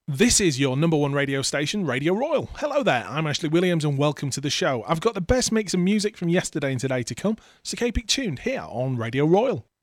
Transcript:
This is your number one radio station, Radio Royal. Hello there, I'm Ashley Williams and welcome to the show. I've got the best mix of music from yesterday and today to come, so keep it tuned here on Radio Royal.